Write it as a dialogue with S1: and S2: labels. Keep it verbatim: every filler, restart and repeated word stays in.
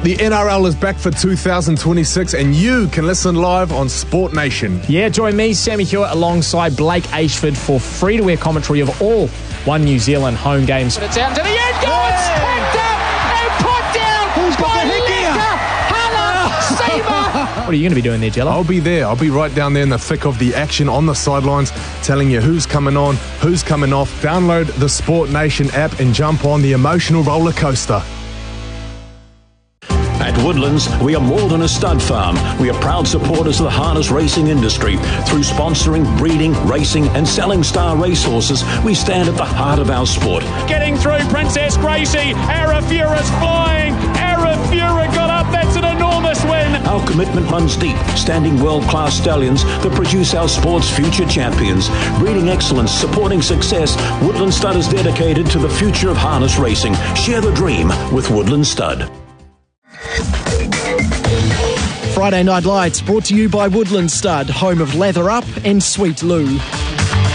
S1: The N R L is back for two thousand twenty-six and you can listen live on Sport Nation.
S2: Yeah, join me, Sammy Hewitt, alongside Blake Ashford for free-to-air commentary of all One New Zealand home games.
S3: But it's out to the end. Go,
S4: yeah.
S3: It's picked up and put down
S4: Who's got
S3: by
S4: the heck here?
S3: Leka Hala-Seamer.
S2: What are you going to be doing there, Jello?
S1: I'll be there. I'll be right down there in the thick of the action on the sidelines, telling you who's coming on, who's coming off. Download the Sport Nation app and jump on the emotional roller coaster.
S5: At Woodlands, we are more than a stud farm. We are proud supporters of the harness racing industry. Through sponsoring, breeding, racing and selling star racehorses, we stand at the heart of our sport.
S6: Getting through Princess Gracie. Arafura's flying. Arafura got up. That's an enormous win.
S5: Our commitment runs deep, standing world-class stallions that produce our sport's future champions. Breeding excellence, supporting success, Woodland Stud is dedicated to the future of harness racing. Share the dream with Woodland Stud.
S7: Friday Night Lights brought to you by Woodland Stud, home of Lather Up and Sweet Lou.